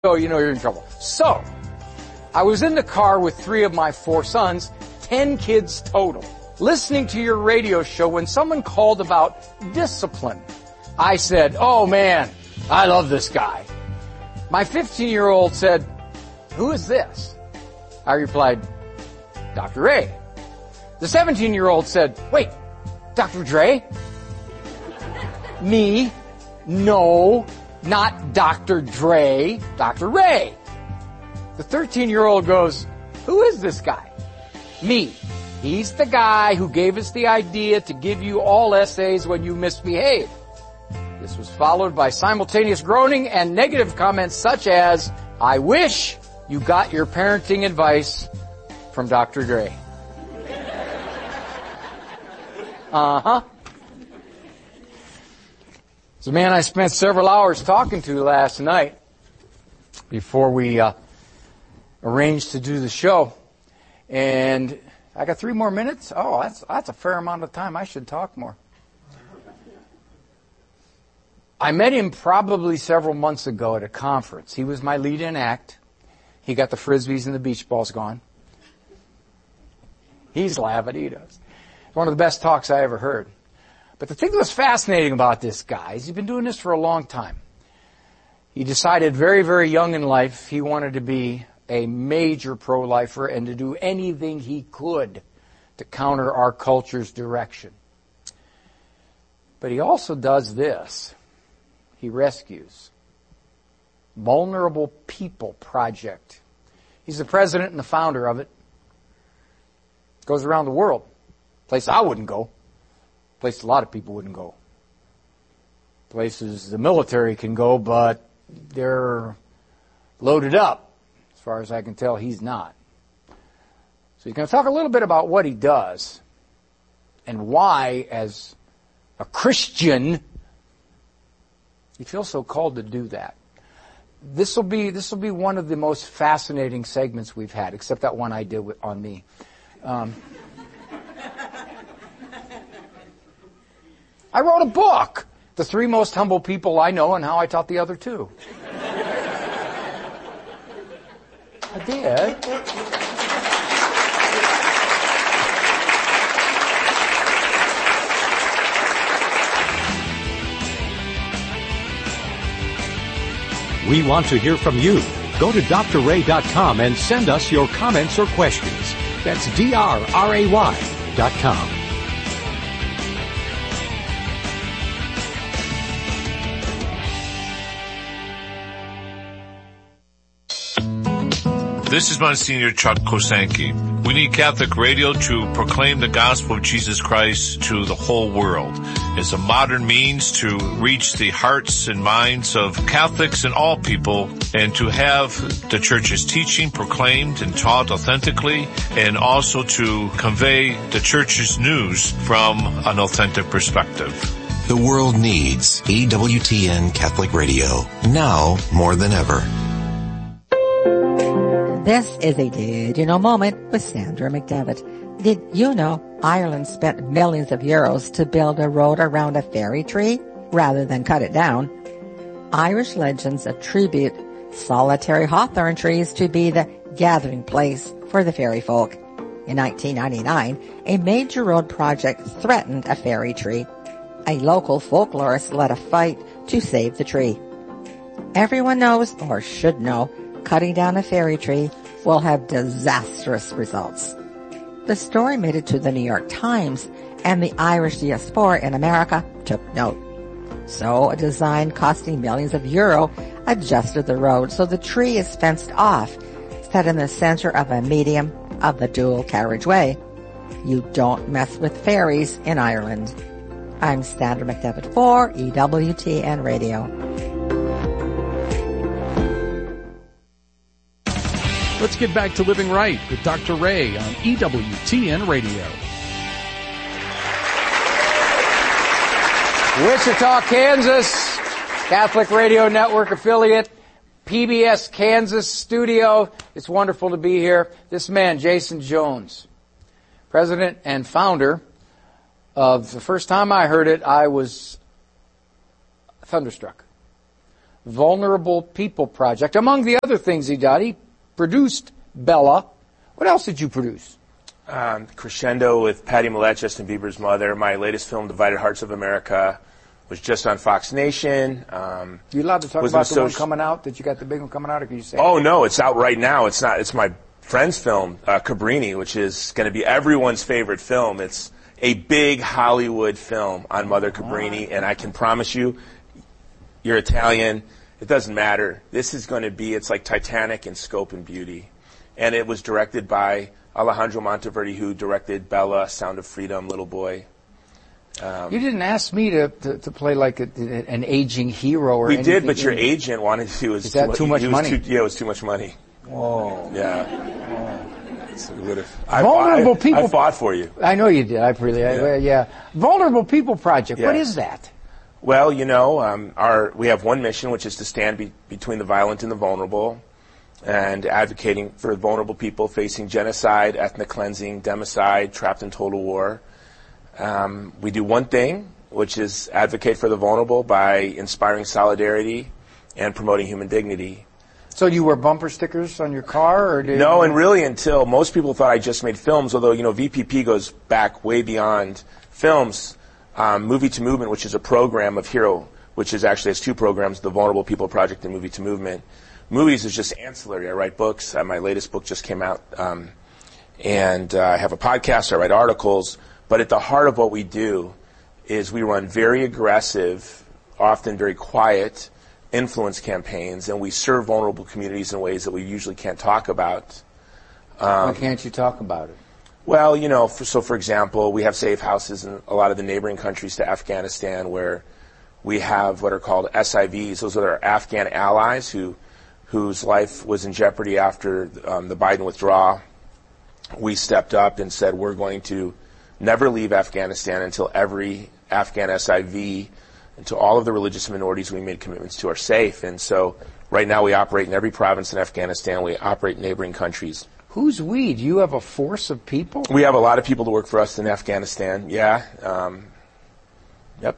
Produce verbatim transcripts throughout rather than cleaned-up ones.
Oh, you know you're in trouble. So, I was in the car with three of my four sons, ten kids total, listening to your radio show when someone called about discipline. I said, oh man, I love this guy. My fifteen-year-old said, who is this? I replied, Doctor Ray. The seventeen-year-old said, wait, Doctor Dre? Me? No. Not Doctor Dre, Doctor Ray. The thirteen-year-old goes, who is this guy? Me. He's the guy who gave us the idea to give you all essays when you misbehave. This was followed by simultaneous groaning and negative comments such as, I wish you got your parenting advice from Doctor Dre. Uh-huh. It's a man I spent several hours talking to last night before we uh, arranged to do the show. And I got three more minutes. Oh, that's that's a fair amount of time. I should talk more. I met him probably several months ago at a conference. He was my lead-in act. He got the frisbees and the beach balls gone. He's laughing. He does. It's one of the best talks I ever heard. But the thing that was fascinating about this guy is he's been doing this for a long time. He decided very, very young in life he wanted to be a major pro-lifer and to do anything he could to counter our culture's direction. But he also does this. He rescues. Vulnerable People Project. He's the president and the founder of it. Goes around the world. Place I wouldn't go. Place a lot of people wouldn't go. Places the military can go, but they're loaded up. As far as I can tell, he's not. So he's going to talk a little bit about what he does and why, as a Christian, he feels so called to do that. This will be this will be one of the most fascinating segments we've had, except that one I did with, on me. Um, I wrote a book, The Three Most Humble People I Know and How I Taught the Other Two. I did. We want to hear from you. Go to D R ray dot com and send us your comments or questions. That's D R R A Y dot com. This is Monsignor Chuck Kosanke. We need Catholic radio to proclaim the gospel of Jesus Christ to the whole world. It's a modern means to reach the hearts and minds of Catholics and all people, and to have the Church's teaching proclaimed and taught authentically, and also to convey the Church's news from an authentic perspective. The world needs E W T N Catholic Radio, now more than ever. This is a Did You Know moment with Sandra McDevitt. Did you know Ireland spent millions of euros to build a road around a fairy tree rather than cut it down? Irish legends attribute solitary hawthorn trees to be the gathering place for the fairy folk. In nineteen ninety-nine, a major road project threatened a fairy tree. A local folklorist led a fight to save the tree. Everyone knows, or should know, cutting down a fairy tree will have disastrous results. The story made it to the New York Times, and the Irish diaspora in America took note. So a design costing millions of euro adjusted the road so the tree is fenced off, set in the center of a medium of the dual carriageway. You don't mess with fairies in Ireland. I'm Sandra McDevitt for E W T N Radio. Let's get back to Living Right with Doctor Ray on E W T N Radio. Wichita, Kansas, Catholic Radio Network affiliate, P B S Kansas studio. It's wonderful to be here. This man, Jason Jones, president and founder of, the first time I heard it, I was thunderstruck. Vulnerable People Project. Among the other things he did, he produced Bella. What else did you produce? Um, Crescendo with Patty Millett, Justin Bieber's mother. My latest film, Divided Hearts of America, was just on Fox Nation. Um, you allowed to talk about the one coming out? That you got the big one coming out, or can you say? Oh no, it's out right now. It's not. It's my friend's film, uh, Cabrini, which is going to be everyone's favorite film. It's a big Hollywood film on Mother Cabrini, and I can promise you, you're Italian. It doesn't matter. This is going to be. It's like Titanic in scope and beauty, and it was directed by Alejandro Monteverdi, who directed Bella, Sound of Freedom, Little Boy. Um, you didn't ask me to, to, to play like a, an aging hero or we anything. We did, but your agent wanted to. It was Is that too, too much it money? Too, yeah, it was too much money. Whoa. Yeah. Whoa. So we would've, Vulnerable I, I, people. I fought for you. I know you did. I really, yeah. I, yeah. Vulnerable People Project. Yeah. What is that? Well, you know, um, our we have one mission, which is to stand be, between the violent and the vulnerable, and advocating for vulnerable people facing genocide, ethnic cleansing, democide, trapped in total war. Um, we do one thing, which is advocate for the vulnerable by inspiring solidarity and promoting human dignity. So you wear bumper stickers on your car, or did no? You... And really, until most people thought I just made films, although you know V P P goes back way beyond films. Um, Movie to Movement, which is a program of Hero, which is actually has two programs: the Vulnerable People Project and Movie to Movement. Movies is just ancillary. I write books. Uh, my latest book just came out, um, and uh, I have a podcast. I write articles. But at the heart of what we do is we run very aggressive, often very quiet, influence campaigns, and we serve vulnerable communities in ways that we usually can't talk about. Um, Why can't you talk about it? Well, you know, for, so for example, we have safe houses in a lot of the neighboring countries to Afghanistan where we have what are called S I Vs. Those are our Afghan allies who whose life was in jeopardy after um, the Biden withdrawal. We stepped up and said we're going to never leave Afghanistan until every Afghan S I V and to all of the religious minorities we made commitments to are safe. And so right now we operate in every province in Afghanistan. We operate in neighboring countries. Who's we? Do you have a force of people? We have a lot of people to work for us in Afghanistan, yeah. Um, yep.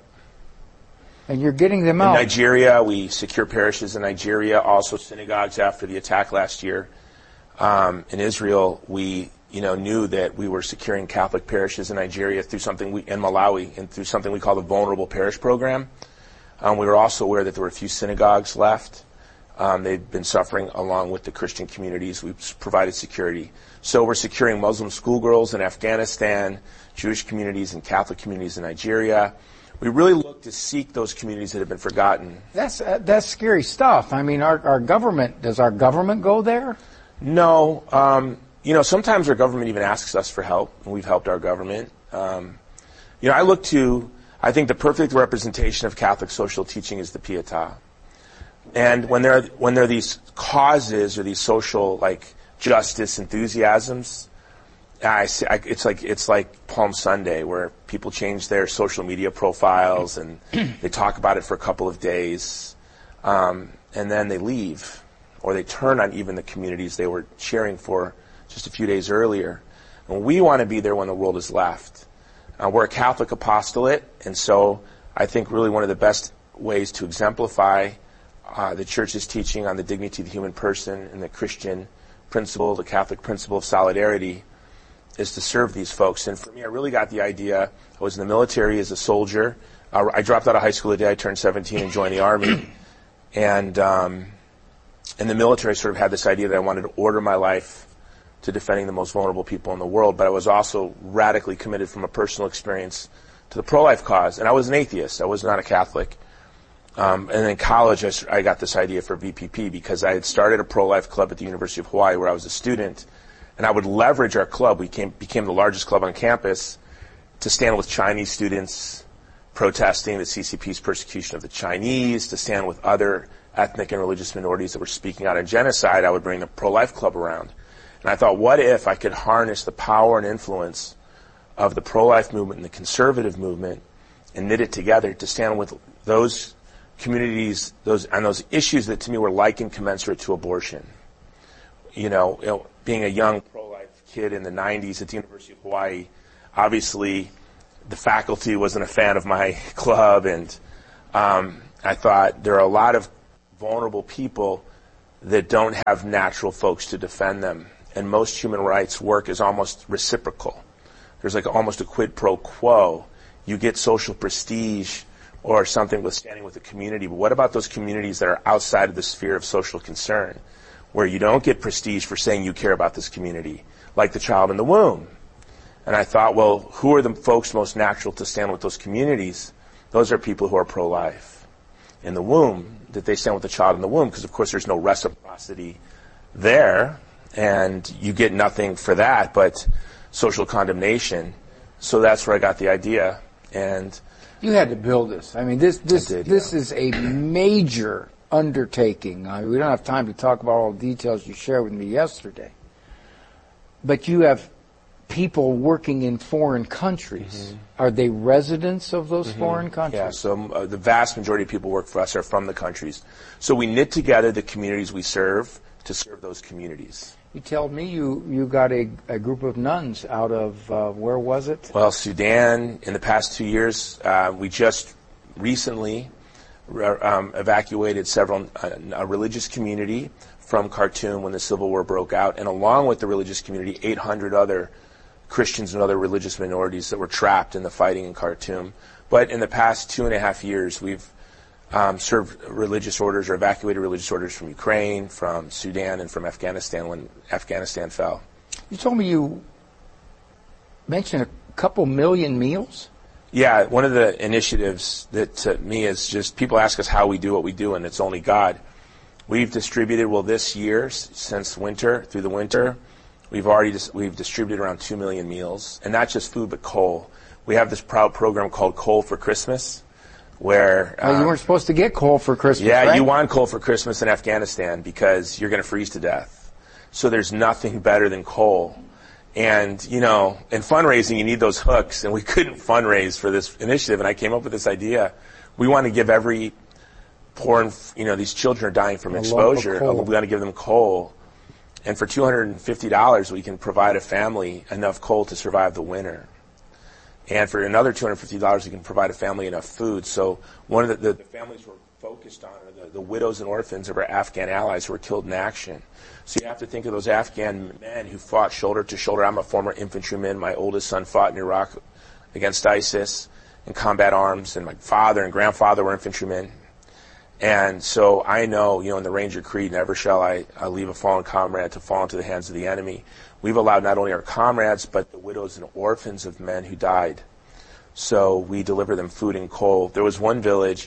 And you're getting them in out. In Nigeria, we secure parishes in Nigeria, also synagogues after the attack last year. Um, in Israel, we you know, knew that we were securing Catholic parishes in Nigeria through something we, in Malawi, and through something we call the Vulnerable Parish Program. Um, we were also aware that there were a few synagogues left. Um, they've been suffering along with the Christian communities. We've provided security. So we're securing Muslim schoolgirls in Afghanistan, Jewish communities and Catholic communities in Nigeria. We really look to seek those communities that have been forgotten. That's uh, that's scary stuff. I mean, our, our government, does our government go there? No. Um, You know, sometimes our government even asks us for help, and we've helped our government. Um, you know, I look to, I think the perfect representation of Catholic social teaching is the Pietà. And when there are, when there are these causes or these social, like, justice enthusiasms, I see, I, it's like, it's like Palm Sunday, where people change their social media profiles and they talk about it for a couple of days, um, and then they leave, or they turn on even the communities they were cheering for just a few days earlier. And we want to be there when the world is left. Uh, we're a Catholic apostolate, and so I think really one of the best ways to exemplify uh, the Church's teaching on the dignity of the human person and the Christian principle, the Catholic principle of solidarity, is to serve these folks. And for me, I really got the idea. I was in the military as a soldier. Uh, I dropped out of high school the day I turned seventeen and joined the Army. And um, in the military, I sort of had this idea that I wanted to order my life to defending the most vulnerable people in the world, but I was also radically committed from a personal experience to the pro-life cause. And I was an atheist. I was not a Catholic. Um, and in college, I, I got this idea for V P P because I had started a pro-life club at the University of Hawaii where I was a student, and I would leverage our club. We came, became the largest club on campus to stand with Chinese students protesting the C C P's persecution of the Chinese, to stand with other ethnic and religious minorities that were speaking out on genocide. I would bring the pro-life club around. And I thought, what if I could harness the power and influence of the pro-life movement and the conservative movement and knit it together to stand with those communities, those and those issues that to me were like and commensurate to abortion. You know, you know, being a young pro-life kid in the nineties at the University of Hawaii, obviously the faculty wasn't a fan of my club, and um, I thought there are a lot of vulnerable people that don't have natural folks to defend them. And most human rights work is almost reciprocal. There's like almost a quid pro quo. You get social prestige or something with standing with the community, but what about those communities that are outside of the sphere of social concern, where you don't get prestige for saying you care about this community, like the child in the womb? And I thought, well, who are the folks most natural to stand with those communities? Those are people who are pro-life. In the womb, that they stand with the child in the womb, because of course there's no reciprocity there, and you get nothing for that but social condemnation. So that's where I got the idea. And you had to build this. I mean, this this did, this yeah. is a major undertaking. I mean, we don't have time to talk about all the details you shared with me yesterday. But you have people working in foreign countries. Mm-hmm. Are they residents of those mm-hmm. foreign countries? Yeah, so uh, the vast majority of people who work for us are from the countries. So we knit together the communities we serve to serve those communities. You told me you, you got a, a group of nuns out of, uh, where was it? Well, Sudan. In the past two years, uh, we just recently um, evacuated several, uh, a religious community from Khartoum when the civil war broke out, and along with the religious community, eight hundred other Christians and other religious minorities that were trapped in the fighting in Khartoum. But in the past two and a half years, we've um, served religious orders or evacuated religious orders from Ukraine, from Sudan, and from Afghanistan when Afghanistan fell. You told me you mentioned a couple million meals? Yeah, one of the initiatives that to me is just people ask us how we do what we do, and it's only God. We've distributed, well, this year, since winter, through the winter, We've already dis- we've distributed around two million meals, and not just food, but coal. We have this proud program called Coal for Christmas, where well, um, you weren't supposed to get coal for Christmas. Yeah, right? You want coal for Christmas in Afghanistan because you're going to freeze to death. So there's nothing better than coal. And you know, in fundraising, you need those hooks, and we couldn't fundraise for this initiative. And I came up with this idea: we want to give every poor, you know, these children are dying from a exposure. We want to give them coal. And for two hundred fifty dollars, we can provide a family enough coal to survive the winter. And for another two hundred fifty dollars, we can provide a family enough food. So one of the, the, the families we're focused on are the, the widows and orphans of our Afghan allies who were killed in action. So you have to think of those Afghan men who fought shoulder to shoulder. I'm a former infantryman. My oldest son fought in Iraq against ISIS in combat arms, and my father and grandfather were infantrymen. And so I know, you know, in the Ranger Creed, never shall I uh, leave a fallen comrade to fall into the hands of the enemy. We've allowed not only our comrades, but the widows and orphans of men who died. So we deliver them food and coal. There was one village,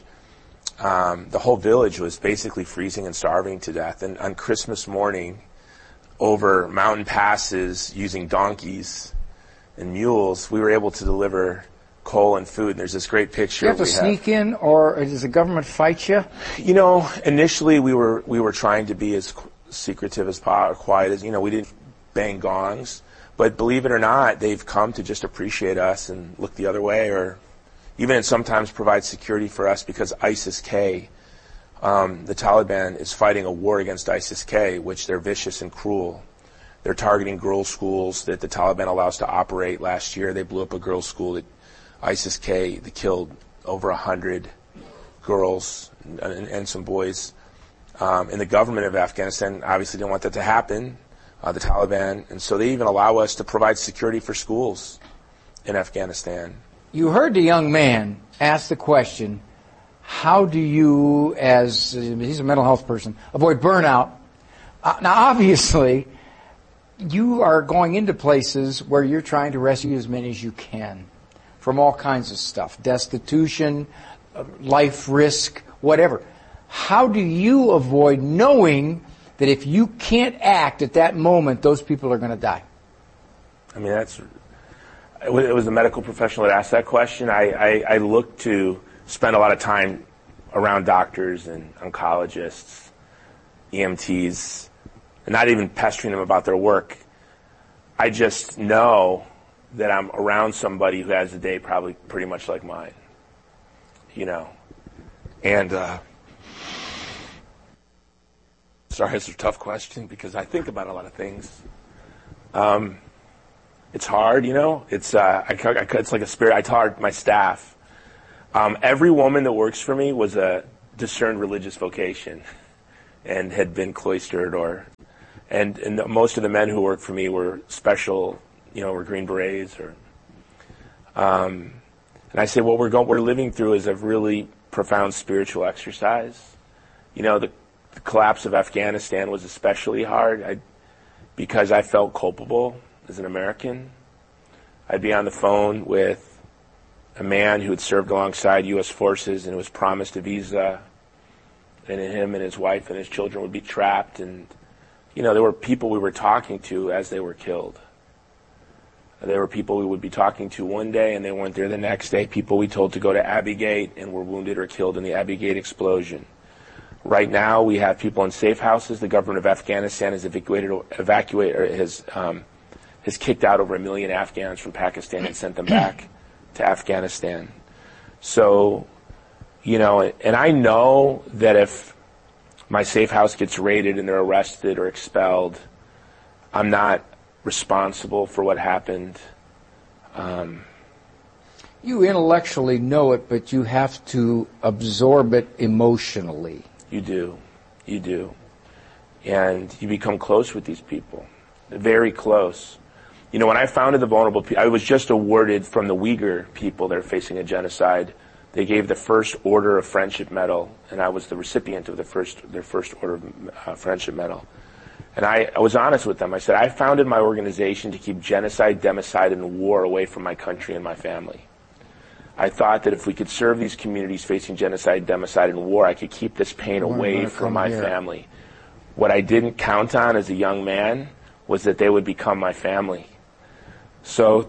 um, the whole village was basically freezing and starving to death. And on Christmas morning, over mountain passes, using donkeys and mules, we were able to deliver coal and food. And there's this great picture. Do you have to we sneak have. in, or does the government fight you? You know, initially we were we were trying to be as secretive as po- quiet as, you know, we didn't bang gongs. But believe it or not, they've come to just appreciate us and look the other way, or even sometimes provide security for us, because ISIS-K, um, the Taliban is fighting a war against ISIS-K, which they're vicious and cruel. They're targeting girls' schools that the Taliban allows to operate. Last year they blew up a girls' school that ISIS-K, they killed over a hundred girls and, and, and some boys. Um, and the government of Afghanistan obviously didn't want that to happen, uh, the Taliban. And so they even allow us to provide security for schools in Afghanistan. You heard the young man ask the question, how do you, as he's a mental health person, avoid burnout? Uh, now, obviously, you are going into places where you're trying to rescue as many as you can from all kinds of stuff, destitution, uh, life risk, whatever. How do you avoid knowing that if you can't act at that moment, those people are going to die? I mean, that's, it was a medical professional that asked that question. I, I, I look to spend a lot of time around doctors and oncologists, E M Ts, and not even pestering them about their work. I just know that I'm around somebody who has a day probably pretty much like mine, you know. And, uh, sorry, it's a tough question because I think about a lot of things. Um, it's hard, you know. It's uh, I, I, it's like a spirit. I taught my staff. Um, every woman that works for me was a discerned religious vocation. and had been cloistered, or and and most of the men who worked for me were special, you know, were Green Berets, or um, and I said, what we're going, we're living through is a really profound spiritual exercise. You know, the, the collapse of Afghanistan was especially hard I, because I felt culpable as an American. I'd be on the phone with a man who had served alongside U S forces and was promised a visa, and him and his wife and his children would be trapped, and you know, there were people we were talking to as they were killed. There were people we would be talking to one day and they weren't there the next day. People we told to go to Abbey Gate and were wounded or killed in the Abbey Gate explosion. Right now, we have people in safe houses. The government of Afghanistan has evacuated, evacuated, or has um, has kicked out over a million Afghans from Pakistan and sent them back to Afghanistan. So, you know, and I know that if my safe house gets raided and they're arrested or expelled, I'm not responsible for what happened. Um, you intellectually know it, but you have to absorb it emotionally. You do. You do. And you become close with these people. Very close. You know, when I founded the Vulnerable People, I was just awarded from the Uyghur people that are facing a genocide. They gave the first Order of Friendship Medal, and I was the recipient of the first their first Order of uh, Friendship Medal. And I, I was honest with them. I said, I founded my organization to keep genocide, democide, and war away from my country and my family. I thought that if we could serve these communities facing genocide, democide, and war, I could keep this pain away from my here. family. What I didn't count on as a young man was that they would become my family. So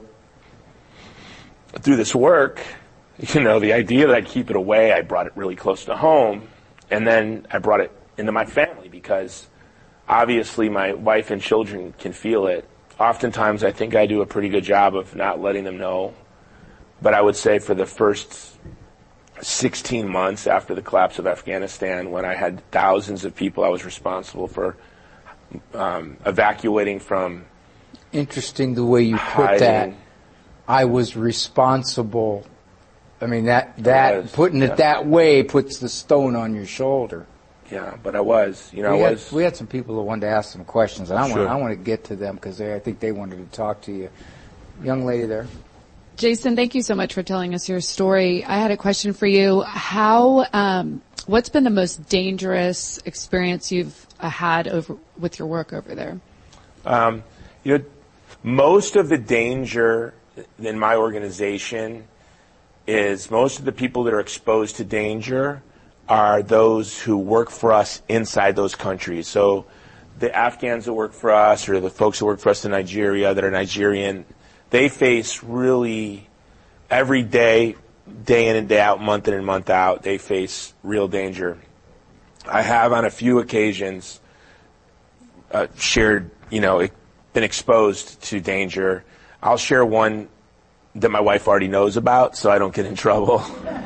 through this work, you know, the idea that I'd keep it away, I brought it really close to home, and then I brought it into my family because obviously my wife and children can feel it. Oftentimes I think I do a pretty good job of not letting them know, but I would say for the first sixteen months after the collapse of Afghanistan, when I had thousands of people I was responsible for um, evacuating from. Interesting the way you put hiding. that. I was responsible. I mean, that, that was, putting it yeah. that way puts the stone on your shoulder. Yeah, but I was, you know, we I had, was. We had some people who wanted to ask some questions, and I Sure. want I want to get to them because I think they wanted to talk to you. Young lady there. Jason, thank you so much for telling us your story. I had a question for you. How, um, what's been the most dangerous experience you've uh, had over with your work over there? Um, you know, most of the danger in my organization is most of the people that are exposed to danger are those who work for us inside those countries. So the Afghans that work for us, or the folks that work for us in Nigeria that are Nigerian, they face really every day, day in and day out, month in and month out, they face real danger. I have on a few occasions uh, shared, you know, been exposed to danger. I'll share one that my wife already knows about so I don't get in trouble.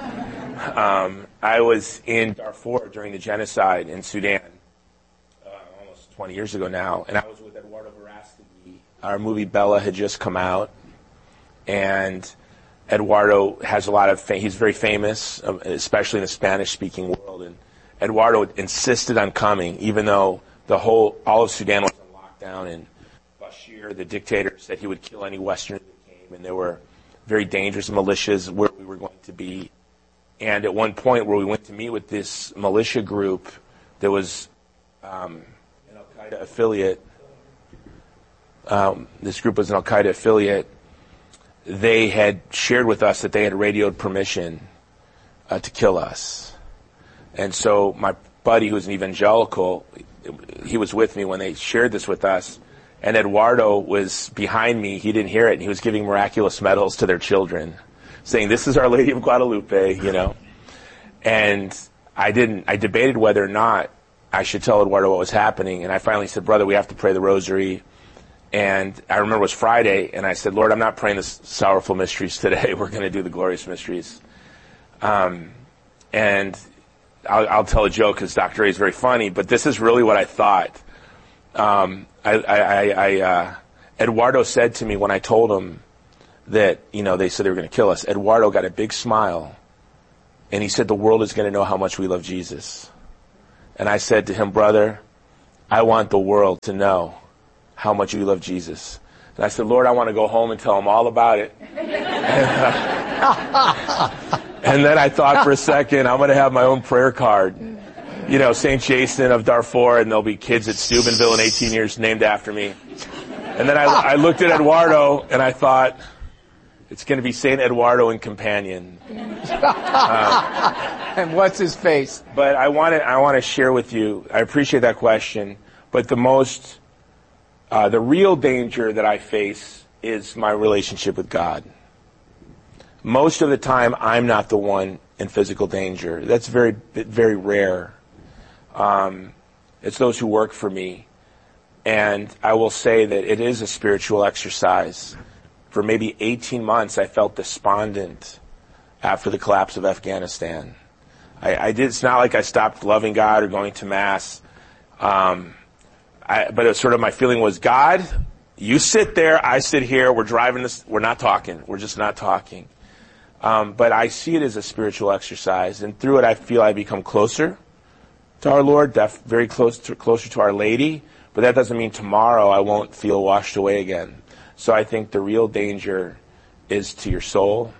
um, I was in Darfur during the genocide in Sudan uh, almost twenty years ago now, and I was with Eduardo Verástegui. Our movie Bella had just come out, and Eduardo has a lot of fame. He's very famous, especially in the Spanish-speaking world, and Eduardo insisted on coming, even though the whole, all of Sudan was on lockdown, and Bashir, the dictator, said he would kill any Westerners that came, and there were very dangerous militias where we were going to be. And at one point where we went to meet with this militia group that was um, an Al-Qaeda affiliate, um, this group was an Al-Qaeda affiliate, they had shared with us that they had radioed permission uh, to kill us. And so my buddy, who's an evangelical, he was with me when they shared this with us, and Eduardo was behind me. He didn't hear it, and he was giving miraculous medals to their children, saying, "This is Our Lady of Guadalupe," you know. And I didn't, I debated whether or not I should tell Eduardo what was happening, and I finally said, "Brother, we have to pray the rosary." And I remember it was Friday, and I said, "Lord, I'm not praying the sorrowful mysteries today. We're going to do the glorious mysteries." Um, and I'll, I'll tell a joke because Doctor A is very funny, but this is really what I thought. Um, I, I, I, uh, Eduardo said to me when I told him that, you know, they said they were going to kill us, Eduardo got a big smile, and he said, "The world is going to know how much we love Jesus." And I said to him, brother, I want the world to know how much you love Jesus. And I said, Lord, I want to go home and tell them all about it. and, uh, and then I thought for a second, I'm going to have my own prayer card. You know, Saint Jason of Darfur, and there'll be kids at Steubenville in eighteen years named after me. And then I, I looked at Eduardo, and I thought, it's going to be Saint Eduardo and Companion. Uh, and what's his face? But I want to I want to share with you, I appreciate that question, but the most, uh, the real danger that I face is my relationship with God. Most of the time, I'm not the one in physical danger. That's very, very rare. Um, it's those who work for me. And I will say that it is a spiritual exercise. For maybe eighteen months, I felt despondent after the collapse of Afghanistan. I, I did. It's not like I stopped loving God or going to Mass. Um, I, but it was sort of my feeling was, God, you sit there, I sit here, we're driving this, we're not talking. We're just not talking. Um, but I see it as a spiritual exercise. And through it, I feel I become closer to our Lord, def- very close to, closer to Our Lady. But that doesn't mean tomorrow I won't feel washed away again. So I think the real danger is to your soul.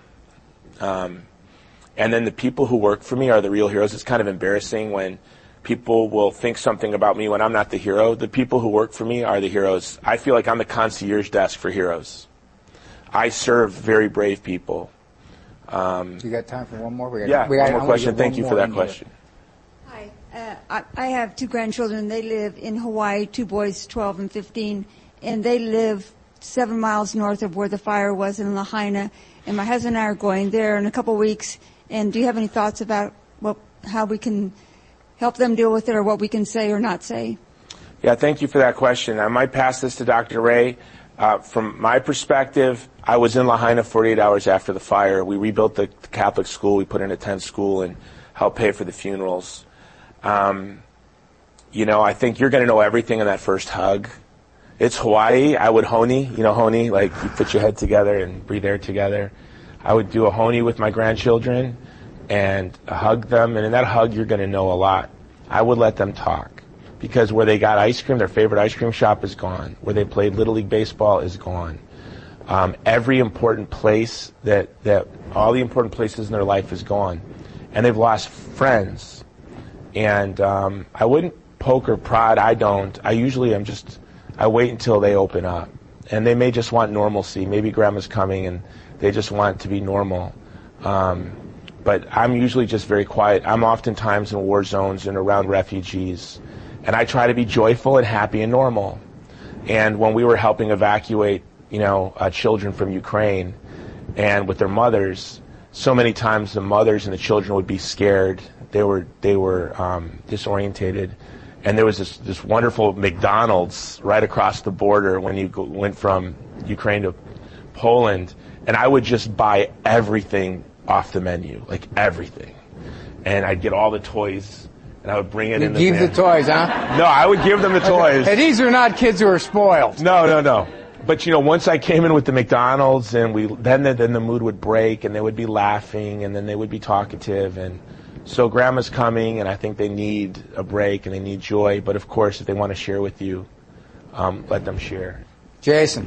Um, and then the people who work for me are the real heroes. It's kind of embarrassing when people will think something about me when I'm not the hero. The people who work for me are the heroes. I feel like I'm the concierge desk for heroes. I serve very brave people. Um, you got time for one more? We got, yeah, we got, one more question. Thank you for that question. Hi. Uh, I, I have two grandchildren. They live in Hawaii, two boys, twelve and fifteen, and they live seven miles north of where the fire was in Lahaina. And my husband and I are going there in a couple weeks. And do you have any thoughts about what, how we can help them deal with it, or what we can say or not say? Yeah, thank you for that question. I might pass this to Doctor Ray. Uh, from my perspective, I was in Lahaina forty-eight hours after the fire. We rebuilt the Catholic school. We put in a tent school and helped pay for the funerals. Um, you know, I think you're going to know everything in that first hug. It's Hawaii. I would honi, you know, honi, like you put your head together and breathe air together. I would do a honi with my grandchildren and hug them. And in that hug, you're going to know a lot. I would let them talk. Because where they got ice cream, their favorite ice cream shop is gone. Where they played Little League Baseball is gone. Um, every important place that, that, all the important places in their life is gone. And they've lost friends. And um, I wouldn't poke or prod. I don't. I usually am just, I wait until they open up. And they may just want normalcy. Maybe grandma's coming and they just want to be normal. Um, but I'm usually just very quiet. I'm oftentimes in war zones and around refugees. And I try to be joyful and happy and normal. And when we were helping evacuate, you know, uh, children from Ukraine and with their mothers, so many times the mothers and the children would be scared. They were they were um, disorientated. And there was this, this wonderful McDonald's right across the border when you go, went from Ukraine to Poland. And I would just buy everything off the menu, like everything. And I'd get all the toys. And I would bring it you in the give van. the toys, huh? No, I would give them the toys. And these are not kids who are spoiled. No, no, no. But, you know, once I came in with the McDonald's, and we then the, then the mood would break, and they would be laughing, and then they would be talkative. And so grandma's coming, and I think they need a break, and they need joy. But, of course, if they want to share with you, um, let them share. Jason.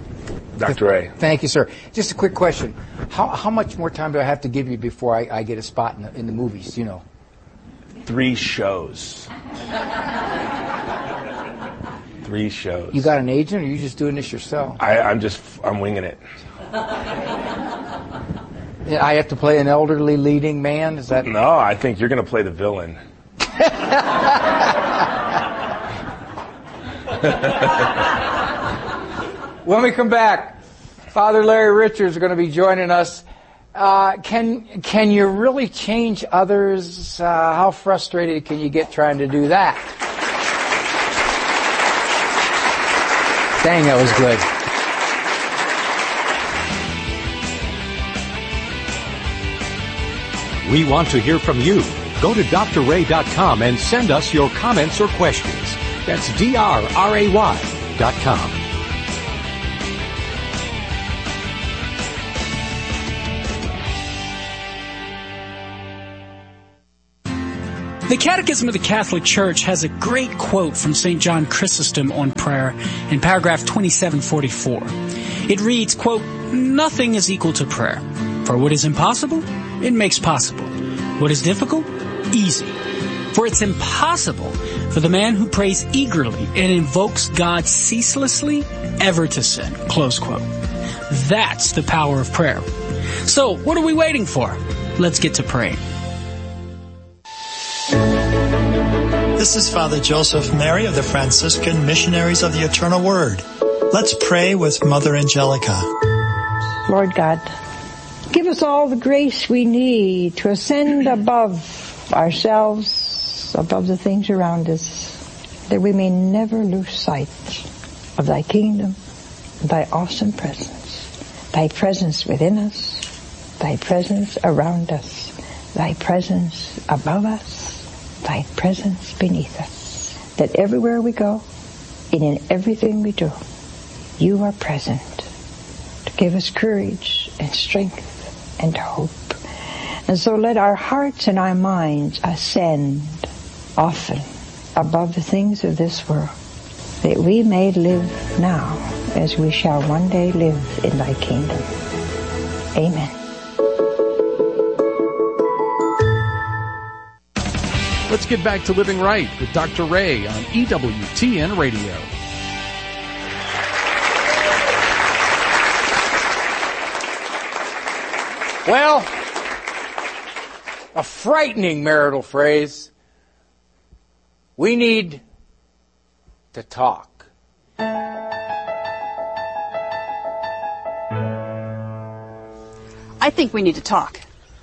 Doctor Ray. Thank you, sir. Just a quick question. How how much more time do I have to give you before I, I get a spot in the, in the movies, you know? Three shows. Three shows. You got an agent, or are you just doing this yourself? I, I'm just, I'm winging it. I have to play an elderly leading man? Is that? No, I think you're going to play the villain. When we come back, Father Larry Richards is going to be joining us. Uh, can can you really change others? Uh, how frustrated can you get trying to do that? Dang, that was good. We want to hear from you. Go to D R ray dot com and send us your comments or questions. That's D R R A Y dot com. The Catechism of the Catholic Church has a great quote from Saint John Chrysostom on prayer in paragraph twenty-seven forty-four. It reads, quote, "Nothing is equal to prayer. For what is impossible, it makes possible. What is difficult, easy. For it's impossible for the man who prays eagerly and invokes God ceaselessly ever to sin." Close quote. That's the power of prayer. So, what are we waiting for? Let's get to praying. This is Father Joseph Mary of the Franciscan Missionaries of the Eternal Word. Let's pray with Mother Angelica. Lord God, give us all the grace we need to ascend above ourselves, above the things around us, that we may never lose sight of Thy kingdom, Thy awesome presence, Thy presence within us, Thy presence around us, Thy presence above us, Thy presence beneath us, that everywhere we go and in everything we do, You are present to give us courage and strength and hope. And so let our hearts and our minds ascend often above the things of this world, that we may live now as we shall one day live in Thy kingdom. Amen. Let's get back to Living Right with Doctor Ray on E W T N Radio. Well, a frightening marital phrase. We need to talk. I think we need to talk.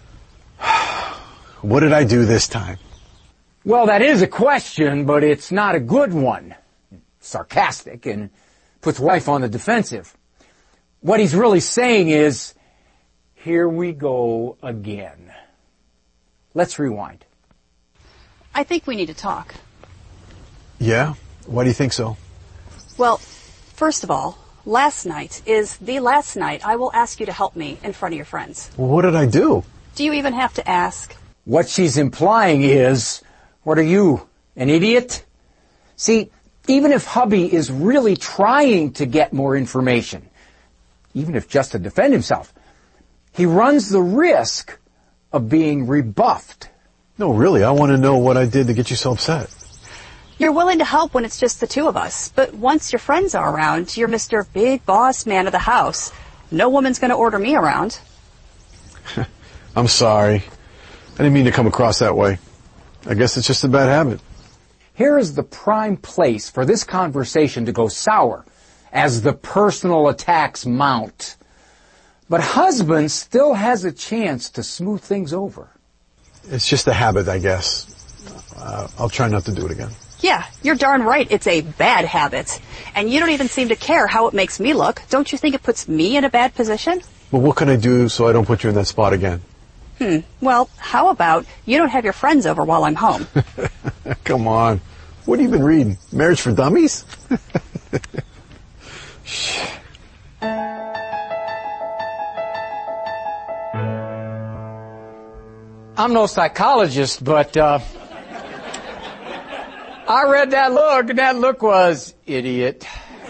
What did I do this time? Well, that is a question, but it's not a good one. Sarcastic and puts wife on the defensive. What he's really saying is, here we go again. Let's rewind. I think we need to talk. Yeah? Why do you think so? Well, first of all, last night is the last night I will ask you to help me in front of your friends. Well, what did I do? Do you even have to ask? What she's implying is, what are you, an idiot? See, even if hubby is really trying to get more information, even if just to defend himself, he runs the risk of being rebuffed. No, really, I want to know what I did to get you so upset. You're willing to help when it's just the two of us, but once your friends are around, you're Mister Big Boss Man of the house. No woman's going to order me around. I'm sorry. I didn't mean to come across that way. I guess it's just a bad habit. Here is the prime place for this conversation to go sour as the personal attacks mount. But husband still has a chance to smooth things over. It's just a habit, I guess. Uh, I'll try not to do it again. Yeah, you're darn right. It's a bad habit. And you don't even seem to care how it makes me look. Don't you think it puts me in a bad position? Well, what can I do so I don't put you in that spot again? Hmm. Well, how about you don't have your friends over while I'm home? Come on. What have you been reading? Marriage for Dummies? I'm no psychologist, but uh, I read that look, and that look was idiot.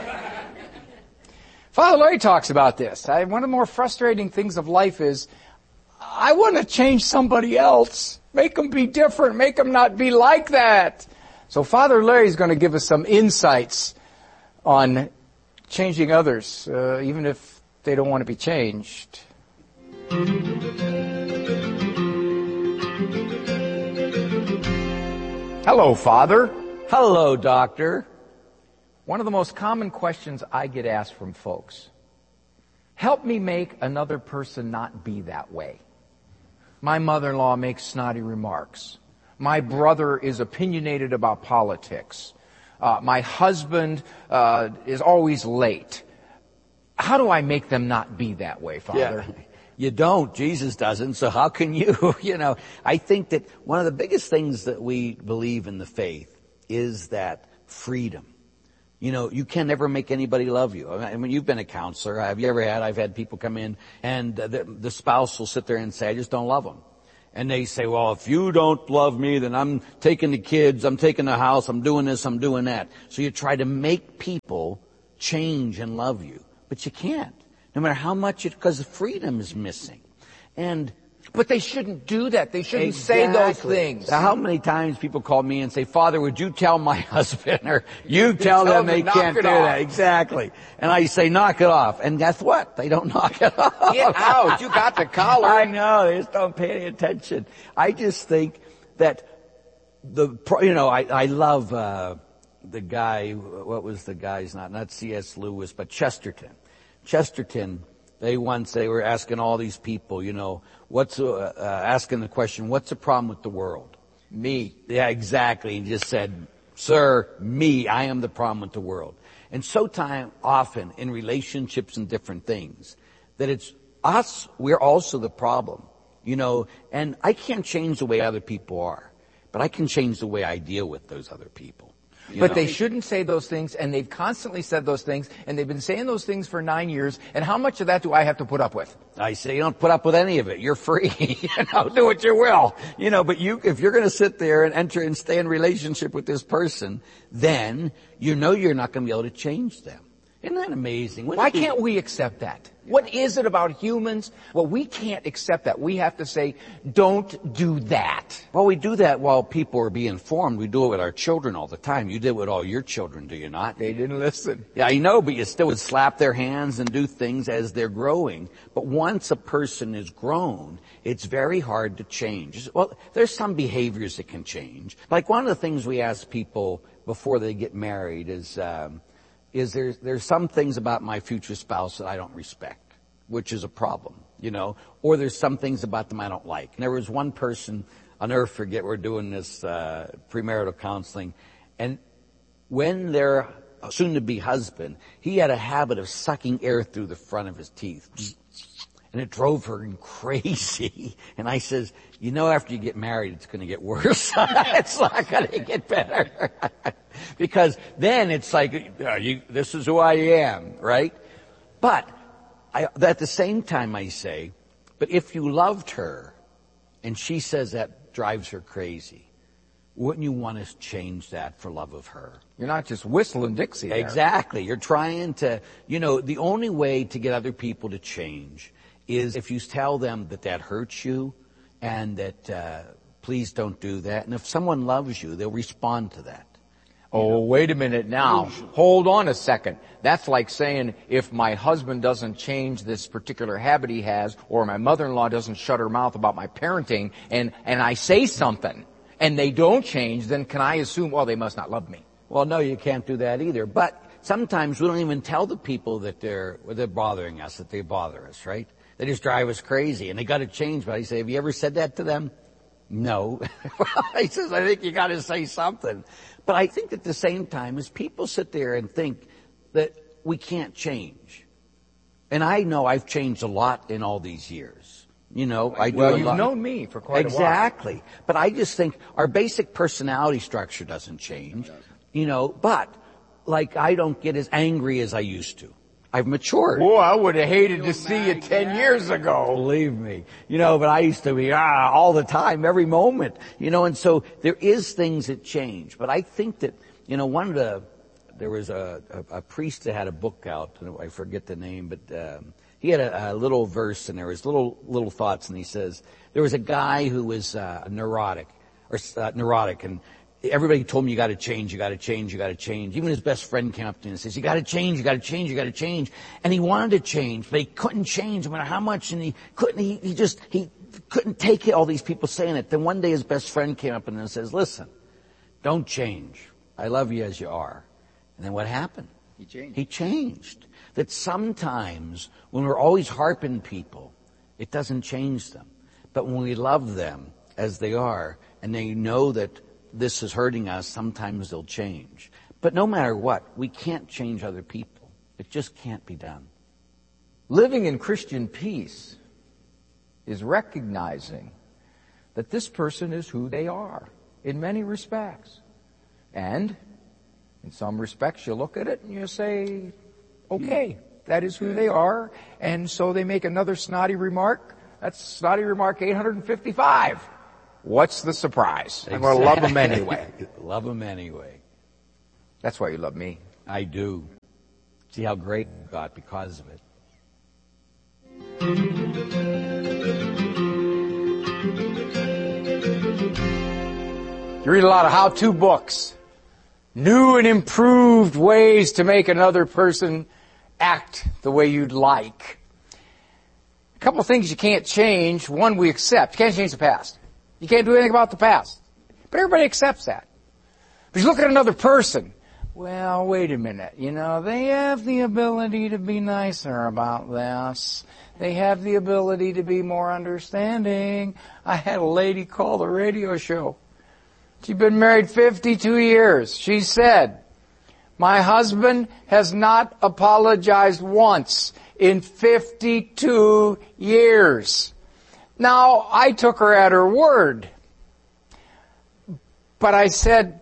Father Larry talks about this. I, one of the more frustrating things of life is I want to change somebody else. Make them be different. Make them not be like that. So Father Larry's going to give us some insights on changing others, uh, even if they don't want to be changed. Hello, Father. Hello, Doctor. One of the most common questions I get asked from folks, help me make another person not be that way. My mother-in-law makes snotty remarks. My brother is opinionated about politics. Uh, my husband uh, is always late. How do I make them not be that way, Father? Yeah. You don't. Jesus doesn't. So how can you? You know, I think that one of the biggest things that we believe in the faith is that freedom. You know, you can never make anybody love you. I mean, you've been a counselor. Have you ever had? I've had people come in and the, the spouse will sit there and say, I just don't love them. And they say, well, if you don't love me, then I'm taking the kids, I'm taking the house, I'm doing this, I'm doing that. So you try to make people change and love you. But you can't. No matter how much it, because freedom is missing. And But they shouldn't do that. They shouldn't exactly. say those things. Now, how many times people call me and say, Father, would you tell my husband, or you tell, tell them they them can't do off. that. Exactly. And I say, knock it off. And guess what? They don't knock it off. Get out. You got the collar. I know. They just don't pay any attention. I just think that the, you know, I, I love, uh, the guy, what was the guy's not, not C S Lewis, but Chesterton. Chesterton, they once, they were asking all these people, you know, what's, uh, uh, asking the question, what's the problem with the world? Me. Yeah, exactly. He just said, sir, me, I am the problem with the world. And so time, often in relationships and different things, that it's us, we're also the problem, you know, and I can't change the way other people are, but I can change the way I deal with those other people. You but know? they shouldn't say those things, and they've constantly said those things, and they've been saying those things for nine years, and how much of that do I have to put up with? I say, you don't put up with any of it. You're free. you know, do what you will. You know, but you, if you're going to sit there and enter and stay in relationship with this person, then you know you're not going to be able to change them. Isn't that amazing? Wouldn't Why it be- can't we accept that? What is it about humans? Well, we can't accept that. We have to say, don't do that. Well, we do that while people are being formed. We do it with our children all the time. You do it with all your children, do you not? They didn't listen. Yeah, I know, but you still would slap their hands and do things as they're growing. But once a person is grown, it's very hard to change. Well, there's some behaviors that can change. Like one of the things we ask people before they get married is, um, is there, there's some things about my future spouse that I don't respect, which is a problem, you know, or there's some things about them I don't like. And there was one person, I'll never forget, we're doing this, uh, premarital counseling, and when their soon-to-be husband, he had a habit of sucking air through the front of his teeth. And it drove her crazy. And I says, you know, after you get married, it's going to get worse. It's not going to get better. Because then it's like, uh, you, this is who I am, right? But I, at the same time I say, but if you loved her and she says that drives her crazy, wouldn't you want to change that for love of her? You're not just whistling Dixie there. Exactly. You're trying to, you know, the only way to get other people to change is if you tell them that that hurts you and that, uh, please don't do that. And if someone loves you, they'll respond to that. Oh, know? Wait a minute now. Hold on a second. That's like saying if my husband doesn't change this particular habit he has, or my mother-in-law doesn't shut her mouth about my parenting, and, and I say something, and they don't change, then can I assume, well, they must not love me? Well, no, you can't do that either. But sometimes we don't even tell the people that they're, they're bothering us, that they bother us, right? They just drive us crazy, and they got to change. But I say, have you ever said that to them? No. He says, I think you got to say something. But I think at the same time, as people sit there and think that we can't change, and I know I've changed a lot in all these years. You know, I do well, a you've lot. known me for quite exactly. a while. But I just think our basic personality structure doesn't change. You know, but like I don't get as angry as I used to. I've matured. Oh, I would have hated to see you ten years ago. Believe me. You know, but I used to be, ah, all the time, every moment. You know, and so there is things that change. But I think that, you know, one of the, there was a, a, a priest that had a book out, and I forget the name, but, um, he had a, a little verse and there was little, little thoughts, and he says, there was a guy who was, uh, neurotic, or, uh, neurotic, and everybody told me you got to change, you got to change, you got to change. Even his best friend came up to him and says, you got to change, you got to change, you got to change. And he wanted to change, but he couldn't change no matter how much, and he couldn't, he, he just, he couldn't take it, all these people saying it. Then one day his best friend came up and then says, listen, don't change. I love you as you are. And then what happened? He changed. He changed. That sometimes when we're always harping people, it doesn't change them. But when we love them as they are, and they know that this is hurting us, sometimes they'll change. But no matter what, we can't change other people. It just can't be done. Living in Christian peace is recognizing that this person is who they are in many respects. And in some respects, you look at it and you say, okay, that is who they are. And so they make another snotty remark. That's Snotty Remark eight hundred fifty-five. What's the surprise? I'm going to love them anyway. Love them anyway. That's why you love me. I do. See how great you got because of it. You read a lot of how-to books. New and improved ways to make another person act the way you'd like. A couple of things you can't change. One, we accept. You can't change the past. You can't do anything about the past. But everybody accepts that. But you look at another person. Well, wait a minute. You know, they have the ability to be nicer about this. They have the ability to be more understanding. I had a lady call the radio show. She'd been married fifty-two years. She said, my husband has not apologized once in fifty-two years. Now, I took her at her word. But I said,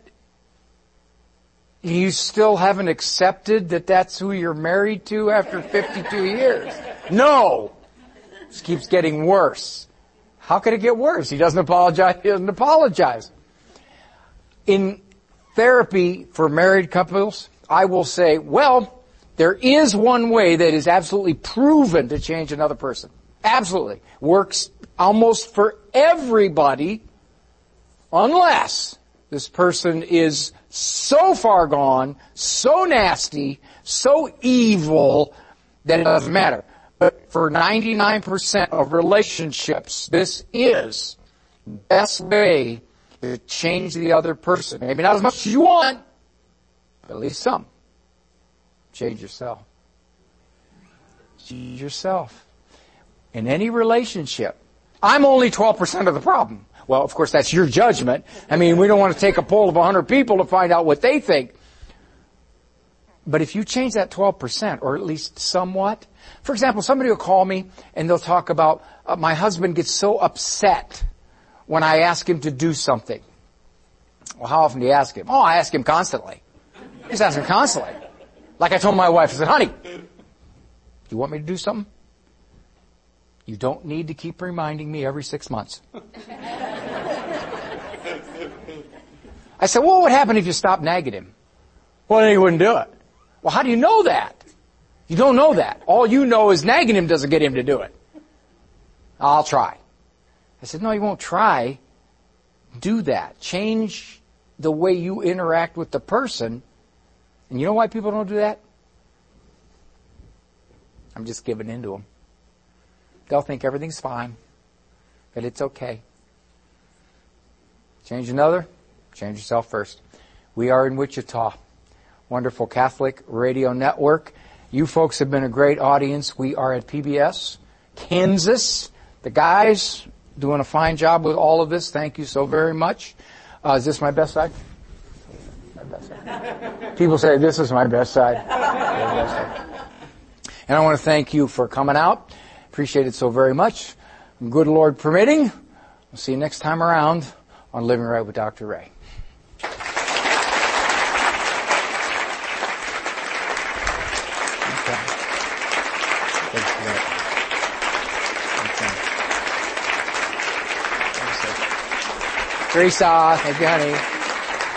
you still haven't accepted that that's who you're married to after fifty-two years? No. This keeps getting worse. How could it get worse? He doesn't apologize. He doesn't apologize. In therapy for married couples, I will say, well, there is one way that is absolutely proven to change another person. Absolutely. Works almost for everybody, unless this person is so far gone, so nasty, so evil, that it doesn't matter. But for ninety-nine percent of relationships, this is the best way to change the other person. Maybe not as much as you want, but at least some. Change yourself. Change yourself. In any relationship, I'm only twelve percent of the problem. Well, of course, that's your judgment. I mean, we don't want to take a poll of one hundred people to find out what they think. But if you change that twelve percent, or at least somewhat, for example, somebody will call me and they'll talk about, uh, my husband gets so upset when I ask him to do something. Well, how often do you ask him? Oh, I ask him constantly. I just ask him constantly. Like I told my wife, I said, honey, you want me to do something? You don't need to keep reminding me every six months. I said, well, what would happen if you stopped nagging him? Well, then he wouldn't do it. Well, how do you know that? You don't know that. All you know is nagging him doesn't get him to do it. I'll try. I said, no, you won't try. Do that. Change the way you interact with the person. And you know why people don't do that? I'm just giving in to them. They'll think everything's fine, that it's okay. Change another, change yourself first. We are in Wichita, wonderful Catholic radio network. You folks have been a great audience. We are at P B S, Kansas. The guys doing a fine job with all of this. Thank you so very much. Uh, is this my best side? My best side. People say this is my best side. My best side. And I want to thank you for coming out. Appreciate it so very much. Good Lord permitting, we'll see you next time around on Living Right with Doctor Ray. Okay. Thanks for that. Okay. Teresa, thank you, honey.